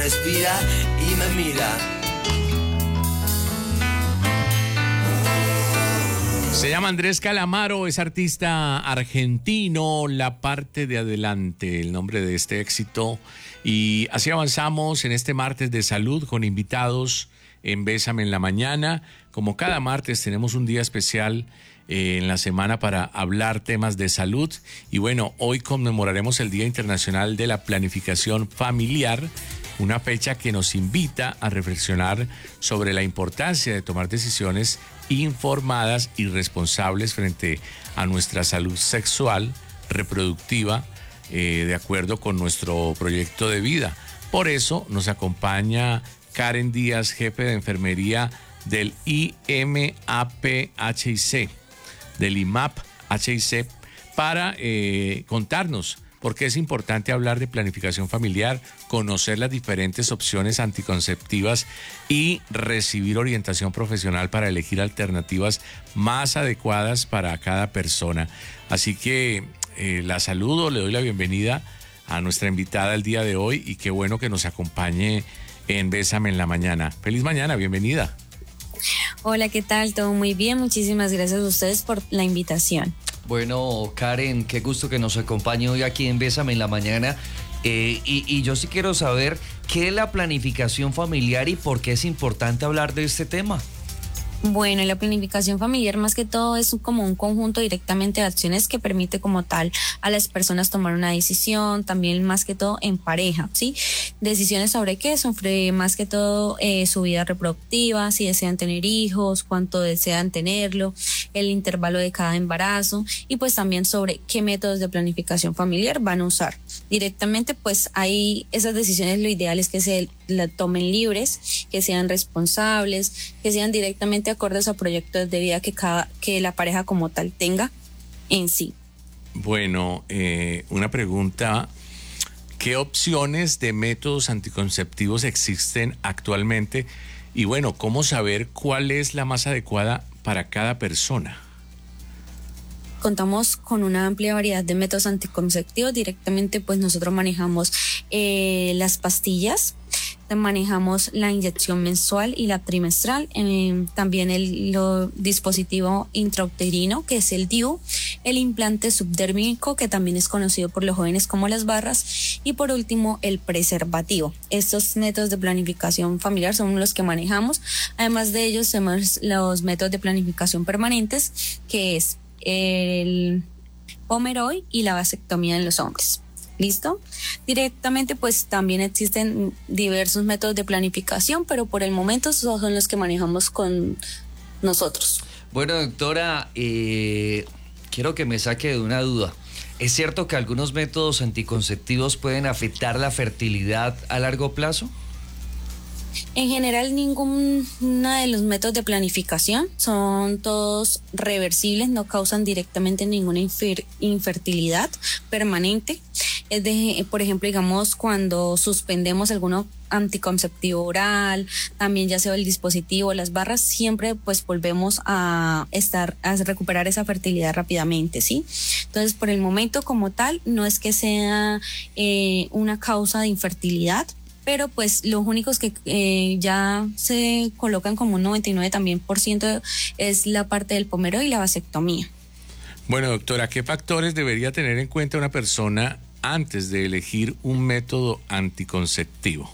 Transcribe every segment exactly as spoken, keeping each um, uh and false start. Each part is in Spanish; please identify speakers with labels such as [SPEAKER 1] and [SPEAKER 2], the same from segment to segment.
[SPEAKER 1] respira y me mira.
[SPEAKER 2] Se llama Andrés Calamaro, es artista argentino, La Parte de Adelante, el nombre de este éxito. Y así avanzamos en este martes de salud con invitados en Bésame en la Mañana. Como cada martes tenemos un día especial eh, en la semana para hablar temas de salud. Y bueno, hoy conmemoraremos el Día Internacional de la Planificación Familiar, una fecha que nos invita a reflexionar sobre la importancia de tomar decisiones informadas y responsables frente a nuestra salud sexual, reproductiva, eh, de acuerdo con nuestro proyecto de vida. Por eso nos acompaña Karen Díaz, jefe de enfermería del I M A P H I C, del I M A P H I C, para eh, contarnos por qué es importante hablar de planificación familiar, conocer las diferentes opciones anticonceptivas y recibir orientación profesional para elegir alternativas más adecuadas para cada persona. Así que eh, la saludo, le doy la bienvenida a nuestra invitada el día de hoy y qué bueno que nos acompañe en Bésame en la Mañana. Feliz mañana, bienvenida.
[SPEAKER 3] Hola, ¿qué tal? Todo muy bien, muchísimas gracias a ustedes por la invitación.
[SPEAKER 4] Bueno, Karen, qué gusto que nos acompañe hoy aquí en Bésame en la Mañana. Eh, y, y yo sí quiero saber qué es la planificación familiar y por qué es importante hablar de este tema.
[SPEAKER 3] Bueno, la planificación familiar más que todo es como un conjunto directamente de acciones que permite como tal a las personas tomar una decisión, también más que todo en pareja, ¿sí? Decisiones sobre qué, sobre más que todo eh, su vida reproductiva, si desean tener hijos, cuánto desean tenerlo, el intervalo de cada embarazo y pues también sobre qué métodos de planificación familiar van a usar. Directamente pues hay esas decisiones, lo ideal es que se la tomen libres, que sean responsables, que sean directamente acordes a proyectos de vida que cada que la pareja como tal tenga en sí.
[SPEAKER 2] Bueno, eh, una pregunta, ¿qué opciones de métodos anticonceptivos existen actualmente? Y bueno, ¿cómo saber cuál es la más adecuada para cada persona?
[SPEAKER 3] Contamos con una amplia variedad de métodos anticonceptivos. Directamente pues nosotros manejamos eh, las pastillas, manejamos la inyección mensual y la trimestral, eh, también el lo, dispositivo intrauterino que es el D I U, el implante subdérmico que también es conocido por los jóvenes como las barras y por último el preservativo. Estos métodos de planificación familiar son los que manejamos. Además de ellos tenemos los métodos de planificación permanentes que es el Pomeroy y la vasectomía en los hombres. ¿Listo? Directamente pues también existen diversos métodos de planificación, pero por el momento esos son los que manejamos con nosotros.
[SPEAKER 4] Bueno, doctora, eh, quiero que me saque de una duda. ¿Es cierto que algunos métodos anticonceptivos pueden afectar la fertilidad a largo plazo?
[SPEAKER 3] En general, ninguno de los métodos de planificación son todos reversibles, no causan directamente ninguna infer- infertilidad permanente. Es de, por ejemplo, digamos, cuando suspendemos alguno anticonceptivo oral, también ya sea el dispositivo, las barras, siempre pues volvemos a estar, a recuperar esa fertilidad rápidamente, ¿sí? Entonces, por el momento como tal, no es que sea eh, una causa de infertilidad, pero pues los únicos que eh, ya se colocan como un noventa y nueve también por ciento es la parte del pomero y la vasectomía.
[SPEAKER 2] Bueno, doctora, ¿qué factores debería tener en cuenta una persona antes de elegir un método anticonceptivo?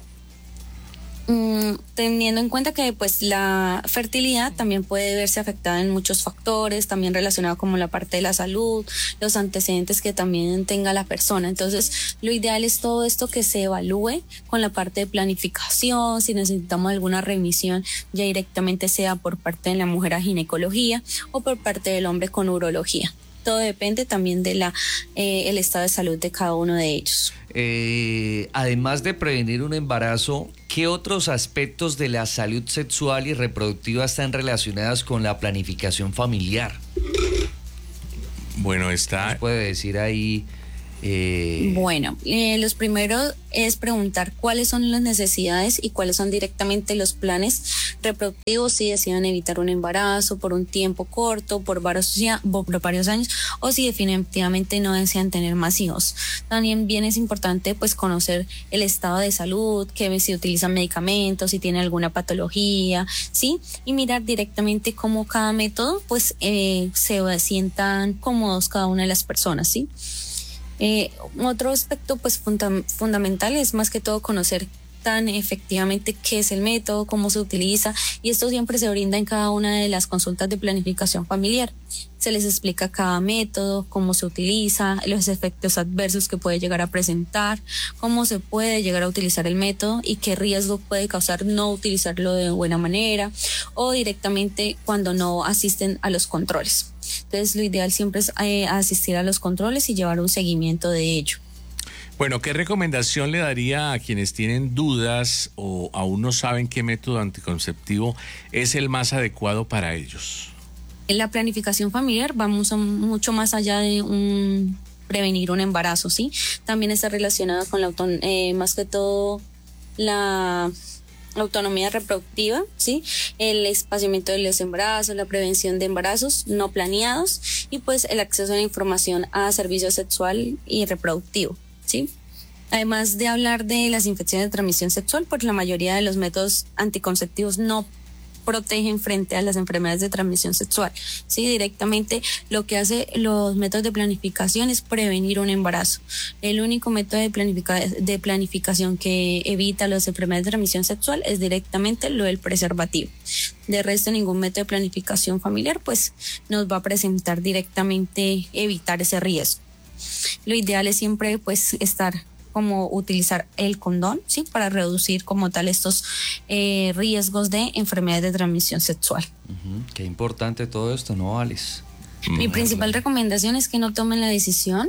[SPEAKER 3] Mm, teniendo en cuenta que pues la fertilidad también puede verse afectada en muchos factores, también relacionado como la parte de la salud, los antecedentes que también tenga la persona. Entonces, lo ideal es todo esto que se evalúe con la parte de planificación, si necesitamos alguna remisión, ya directamente sea por parte de la mujer a ginecología o por parte del hombre con urología. Todo depende también de la eh, el estado de salud de cada uno de ellos.
[SPEAKER 4] Eh, además de prevenir un embarazo, ¿qué otros aspectos de la salud sexual y reproductiva están relacionados con la planificación familiar?
[SPEAKER 2] Bueno, está...
[SPEAKER 4] ¿Nos puede decir ahí Eh...
[SPEAKER 3] Bueno, eh, los primeros es preguntar cuáles son las necesidades y cuáles son directamente los planes reproductivos si deciden evitar un embarazo por un tiempo corto, por varios, por varios años, o si definitivamente no desean tener más hijos. También bien es importante pues conocer el estado de salud, que si utilizan medicamentos, si tienen alguna patología, ¿sí? Y mirar directamente cómo cada método pues eh, se sientan cómodos cada una de las personas, ¿sí? Eh, otro aspecto pues funda- fundamental es más que todo conocer tan efectivamente qué es el método, cómo se utiliza, y esto siempre se brinda en cada una de las consultas de planificación familiar. Se les explica cada método, cómo se utiliza, los efectos adversos que puede llegar a presentar, cómo se puede llegar a utilizar el método y qué riesgo puede causar no utilizarlo de buena manera o directamente cuando no asisten a los controles. Entonces, lo ideal siempre es eh, asistir a los controles y llevar un seguimiento de ello.
[SPEAKER 2] Bueno, ¿qué recomendación le daría a quienes tienen dudas o aún no saben qué método anticonceptivo es el más adecuado para ellos?
[SPEAKER 3] En la planificación familiar vamos a mucho más allá de un prevenir un embarazo, ¿sí? También está relacionada con la auton- eh, más que todo la autonomía reproductiva, ¿sí? El espaciamiento de los embarazos, la prevención de embarazos no planeados y pues el acceso a la información a servicio sexual y reproductivo, ¿sí? Además de hablar de las infecciones de transmisión sexual, pues la mayoría de los métodos anticonceptivos no protegen frente a las enfermedades de transmisión sexual, ¿sí? Directamente lo que hace los métodos de planificación es prevenir un embarazo. El único método de, planifica de planificación que evita las enfermedades de transmisión sexual es directamente lo del preservativo. De resto, ningún método de planificación familiar pues nos va a presentar directamente evitar ese riesgo. Lo ideal es siempre pues estar como utilizar el condón, ¿sí? Para reducir como tal estos eh, riesgos de enfermedades de transmisión sexual.
[SPEAKER 4] Uh-huh. Qué importante todo esto, ¿no, Alice?
[SPEAKER 3] Mi principal recomendación es que no tomen la decisión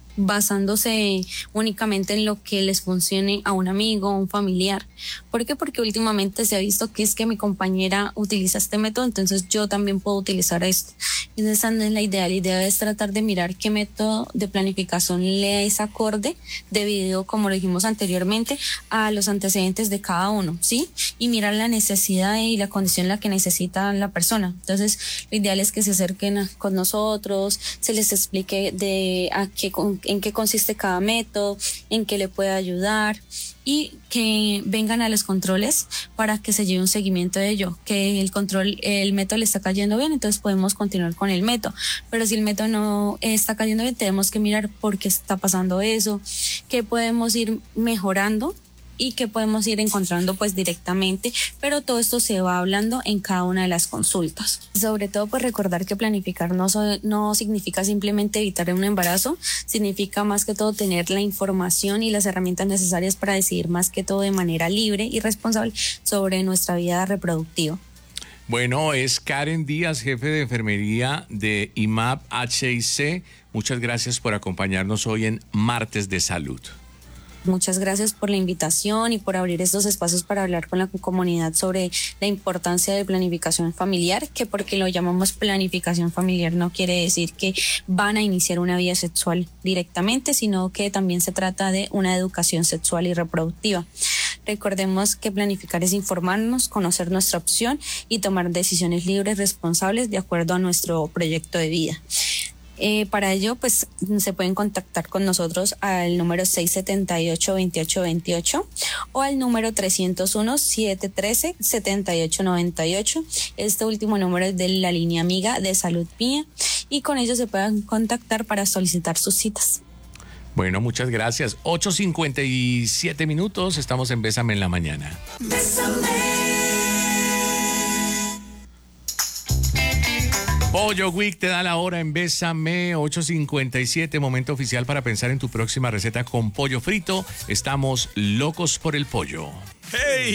[SPEAKER 3] basándose únicamente en lo que les funcione a un amigo o un familiar. ¿Por qué? Porque últimamente se ha visto que es que mi compañera utiliza este método, entonces yo también puedo utilizar esto. Entonces esa no es la idea. La idea es tratar de mirar qué método de planificación le es acorde debido, como lo dijimos anteriormente, a los antecedentes de cada uno, ¿sí? Y mirar la necesidad y la condición en la que necesita la persona. Entonces lo ideal es que se acerquen a, con nosotros, se les explique de a qué en qué consiste cada método, en qué le puede ayudar y que vengan a los controles para que se lleve un seguimiento de ello, que el control, el método le está cayendo bien, entonces podemos continuar con el método, pero si el método no está cayendo bien, tenemos que mirar por qué está pasando eso, qué podemos ir mejorando y que podemos ir encontrando pues directamente, pero todo esto se va hablando en cada una de las consultas. Sobre todo pues recordar que planificar no, so, no significa simplemente evitar un embarazo, significa más que todo tener la información y las herramientas necesarias para decidir más que todo de manera libre y responsable sobre nuestra vida reproductiva.
[SPEAKER 2] Bueno, es Karen Díaz, jefe de enfermería de I M A P H I C. Muchas gracias por acompañarnos hoy en Martes de Salud.
[SPEAKER 3] Muchas gracias por la invitación y por abrir estos espacios para hablar con la comunidad sobre la importancia de planificación familiar, que porque lo llamamos planificación familiar no quiere decir que van a iniciar una vida sexual directamente, sino que también se trata de una educación sexual y reproductiva. Recordemos que planificar es informarnos, conocer nuestra opción y tomar decisiones libres, responsables de acuerdo a nuestro proyecto de vida. Eh, para ello, pues se pueden contactar con nosotros al número seis siete ocho, veintiocho veintiocho o al número trescientos uno, setecientos trece, setenta y ocho noventa y ocho. Este último número es de la línea amiga de Salud Mía y con ellos se pueden contactar para solicitar sus citas.
[SPEAKER 2] Bueno, muchas gracias. ocho cincuenta y siete minutos, estamos en Bésame en la Mañana. Bésame. Pollo Week te da la hora en Bésame, ocho cincuenta y siete, momento oficial para pensar en tu próxima receta con pollo frito. Estamos locos por el pollo.
[SPEAKER 1] ¡Hey!